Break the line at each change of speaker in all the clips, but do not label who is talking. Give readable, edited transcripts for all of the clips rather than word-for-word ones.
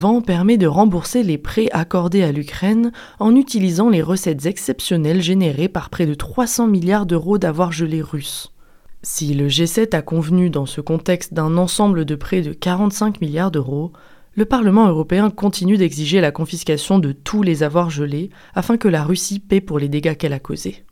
permet de rembourser les prêts accordés à l'Ukraine en utilisant les recettes exceptionnelles générées par près de 300 milliards d'euros d'avoirs gelés russes. Si le G7 a convenu dans ce contexte d'un ensemble de près de 45 milliards d'euros, le Parlement européen continue d'exiger la confiscation de tous les avoirs gelés afin que la Russie paie pour les dégâts qu'elle a causés.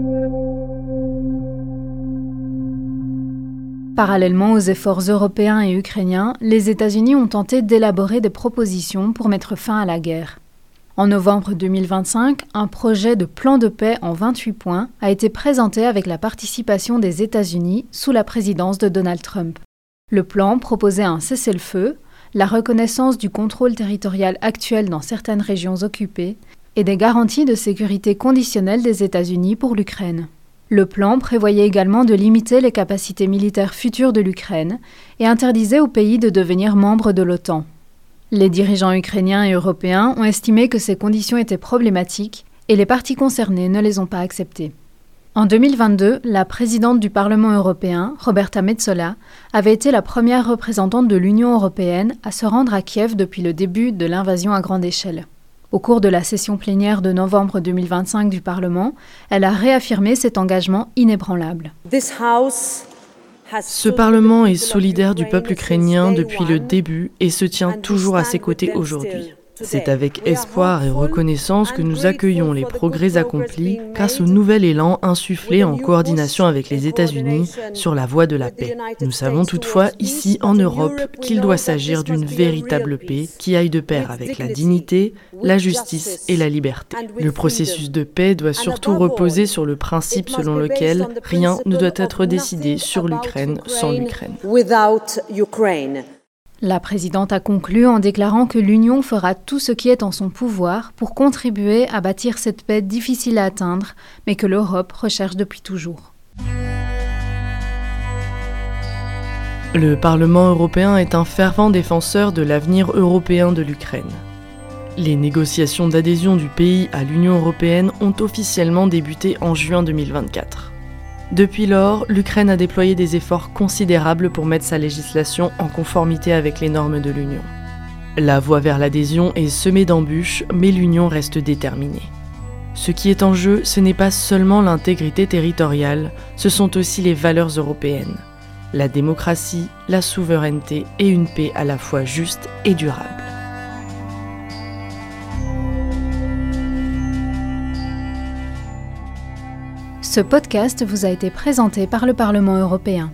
Parallèlement aux efforts européens et ukrainiens, les États-Unis ont tenté d'élaborer des propositions pour mettre fin à la guerre. En novembre 2025, un projet de plan de paix en 28 points a été présenté avec la participation des États-Unis sous la présidence de Donald Trump. Le plan proposait un cessez-le-feu, la reconnaissance du contrôle territorial actuel dans certaines régions occupées et des garanties de sécurité conditionnelles des États-Unis pour l'Ukraine. Le plan prévoyait également de limiter les capacités militaires futures de l'Ukraine et interdisait au pays de devenir membre de l'OTAN. Les dirigeants ukrainiens et européens ont estimé que ces conditions étaient problématiques et les parties concernées ne les ont pas acceptées. En 2022, la présidente du Parlement européen, Roberta Metsola, avait été la première représentante de l'Union européenne à se rendre à Kiev depuis le début de l'invasion à grande échelle. Au cours de la session plénière de novembre 2025 du Parlement, elle a réaffirmé cet engagement inébranlable.
Ce Parlement est solidaire du peuple ukrainien depuis le début et se tient toujours à ses côtés aujourd'hui. C'est avec espoir et reconnaissance que nous accueillons les progrès accomplis grâce au nouvel élan insufflé en coordination avec les États-Unis sur la voie de la paix. Nous savons toutefois ici en Europe qu'il doit s'agir d'une véritable paix qui aille de pair avec la dignité, la justice et la liberté. Le processus de paix doit surtout reposer sur le principe selon lequel rien ne doit être décidé sur l'Ukraine sans l'Ukraine.
La présidente a conclu en déclarant que l'Union fera tout ce qui est en son pouvoir pour contribuer à bâtir cette paix difficile à atteindre, mais que l'Europe recherche depuis toujours.
Le Parlement européen est un fervent défenseur de l'avenir européen de l'Ukraine. Les négociations d'adhésion du pays à l'Union européenne ont officiellement débuté en juin 2024. Depuis lors, l'Ukraine a déployé des efforts considérables pour mettre sa législation en conformité avec les normes de l'Union. La voie vers l'adhésion est semée d'embûches, mais l'Union reste déterminée. Ce qui est en jeu, ce n'est pas seulement l'intégrité territoriale, ce sont aussi les valeurs européennes. La démocratie, la souveraineté et une paix à la fois juste et durable.
Ce podcast vous a été présenté par le Parlement européen.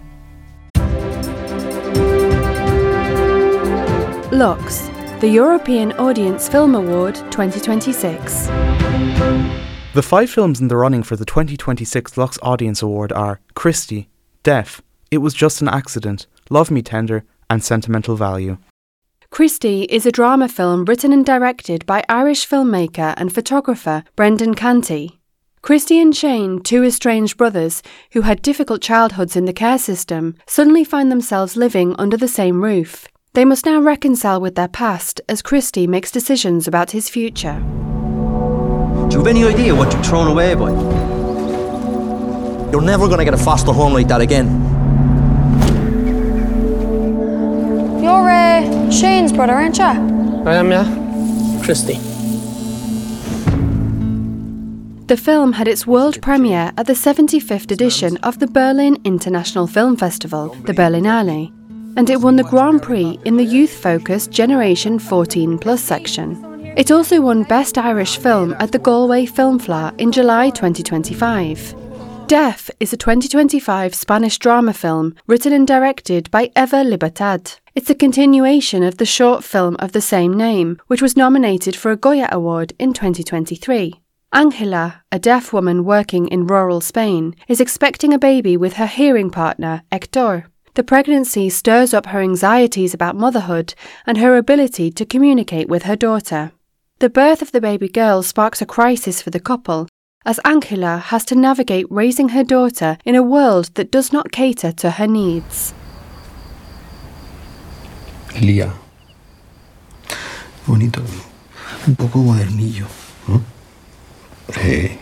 Lux, the European Audience Film Award 2026.
The 5 films in the running for the 2026 Lux Audience Award are Christie, Deaf, It Was Just an Accident, Love Me Tender and Sentimental Value.
Christie is a drama film written and directed by Irish filmmaker and photographer Brendan Canty. Christie and Shane, 2 estranged brothers who had difficult childhoods in the care system, suddenly find themselves living under the same roof. They must now reconcile with their past as Christie makes decisions about his future.
Do you have any idea what you've thrown away, boy? You're never going to get a foster home like that again.
You're Shane's brother, aren't you?
I am, yeah. Christie.
The film had its world premiere at the 75th edition of the Berlin International Film Festival, the Berlinale, and it won the Grand Prix in the youth-focused Generation 14+ section. It also won Best Irish Film at the Galway Film Fleadh in July 2025. Deaf is a 2025 Spanish drama film written and directed by Eva Libertad. It's a continuation of the short film of the same name, which was nominated for a Goya Award in 2023. Angela, a deaf woman working in rural Spain, is expecting a baby with her hearing partner, Hector. The pregnancy stirs up her anxieties about motherhood and her ability to communicate with her daughter. The birth of the baby girl sparks a crisis for the couple, as Angela has to navigate raising her daughter in a world that does not cater to her needs.
Lía. Bonito. Un poco modernillo. ¿No? Sí.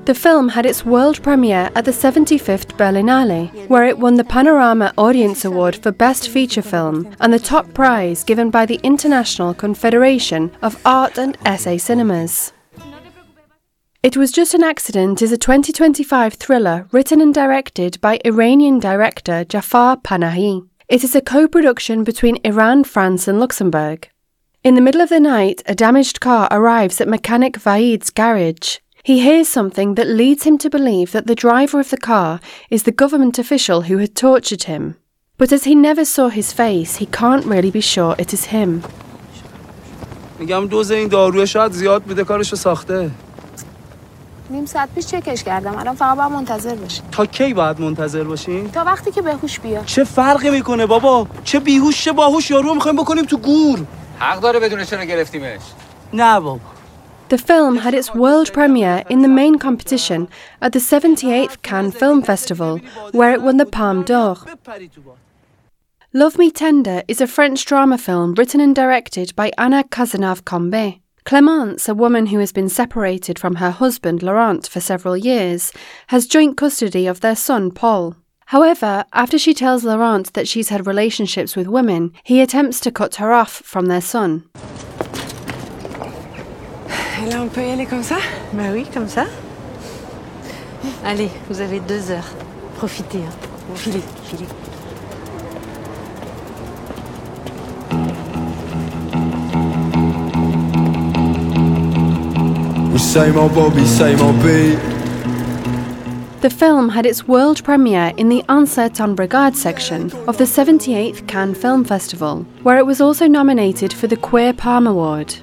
The film had its world premiere at the 75th Berlinale, where it won the Panorama Audience Award for Best Feature Film and the top prize given by the International Confederation of Art and Essay Cinemas. It Was Just an Accident is a 2025 thriller written and directed by Iranian director Jafar Panahi. It is a co-production between Iran, France and Luxembourg. In the middle of the night, a damaged car arrives at mechanic Vaid's garage. He hears something that leads him to believe that the driver of the car is the government official who had tortured him. But as he never saw his face, he can't really be sure it is him.
میگم دوز این داروی شاید زیاد بوده کارشو ساخته.
نیم ساعت پیش چکش کردم. الان فقط باید منتظر باشیم.
تا کی باید منتظر باشیم؟
تا وقتی که بهوش بیاد.
چه فرقی میکنه بابا؟ چه بیهوش چه باهوش یارو میخوایم بکنیم تو گور.
حق داره بدون چرا گرفتیمش.
نه بابا.
The film had its world premiere in the main competition at the 78th Cannes Film Festival, where it won the Palme d'Or. Love Me Tender is a French drama film written and directed by Anna Cazenave-Combet. Clémence, a woman who has been separated from her husband Laurent for several years, has joint custody of their son Paul. However, after she tells Laurent that she's had relationships with women, he attempts to cut her off from their son.
Là, on peut y aller comme ça? Bah oui, comme ça. Allez, vous avez 2 heures. Profitez, hein. Filez, filez.
The film had its world premiere in the Uncertain Brigade section of the 78th Cannes Film Festival, where it was also nominated for the Queer Palm Award.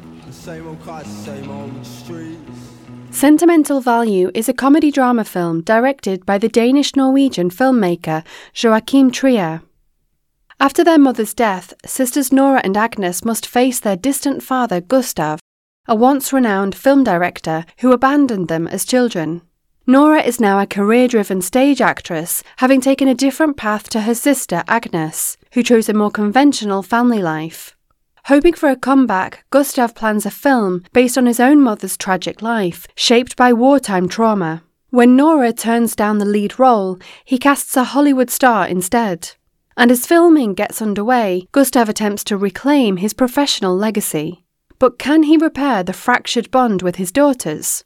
Sentimental Value is a comedy-drama film directed by the Danish-Norwegian filmmaker Joachim Trier. After their mother's death, sisters Nora and Agnes must face their distant father Gustav, a once-renowned film director who abandoned them as children. Nora is now a career-driven stage actress, having taken a different path to her sister Agnes, who chose a more conventional family life. Hoping for a comeback, Gustav plans a film based on his own mother's tragic life, shaped by wartime trauma. When Nora turns down the lead role, he casts a Hollywood star instead. And as filming gets underway, Gustav attempts to reclaim his professional legacy. But can he repair the fractured bond with his daughters?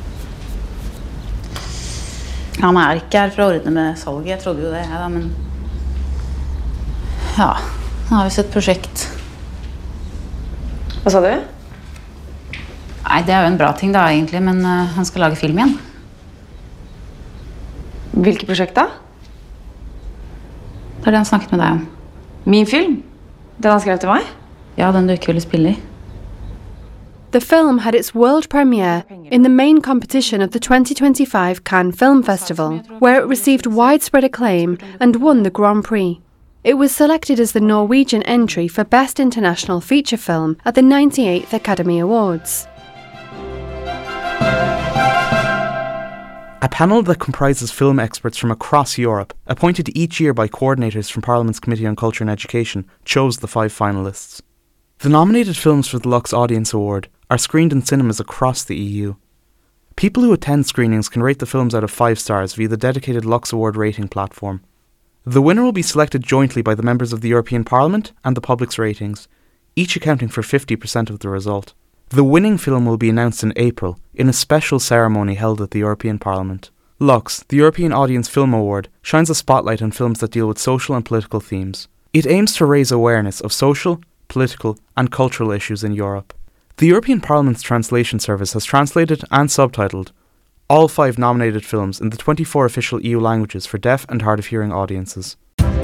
Han ikke her for å ordne med salget, jeg trodde jo det, da, men... Ja, nå har vi sett prosjekt.
Hva sa du?
Nei, det jo en bra ting da, egentlig, men han skal lage film igjen.
Hvilket prosjekt da?
Det det han snakket med deg om.
Min film? Den han skrev til meg?
Ja, den du ikke ville spille I.
The film had its world premiere in the main competition of the 2025 Cannes Film Festival, where it received widespread acclaim and won the Grand Prix. It was selected as the Norwegian entry for Best International Feature Film at the 98th Academy Awards.
A panel that comprises film experts from across Europe, appointed each year by coordinators from Parliament's Committee on Culture and Education, chose the 5 finalists. The nominated films for the Lux Audience Award are screened in cinemas across the EU. People who attend screenings can rate the films out of 5 stars via the dedicated Lux Award rating platform. The winner will be selected jointly by the members of the European Parliament and the public's ratings, each accounting for 50% of the result. The winning film will be announced in April in a special ceremony held at the European Parliament. Lux, the European Audience Film Award, shines a spotlight on films that deal with social and political themes. It aims to raise awareness of social, political and cultural issues in Europe. The European Parliament's Translation Service has translated and subtitled all 5 nominated films in the 24 official EU languages for deaf and hard-of-hearing audiences.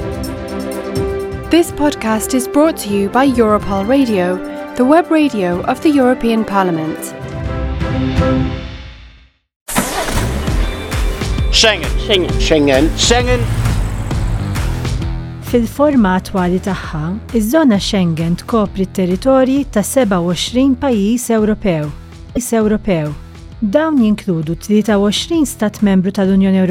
This podcast is brought to you by Europol Radio, the web radio of the European Parliament.
Schengen. Schengen. Schengen. Schengen.
Fil-forma attwali tagħha, iż-żona Schengen tkopri t-territorji ta' 27 pajjiż Ewropew. Dawn jinkludu 23 stat membru tal-Unjoni Ewropea.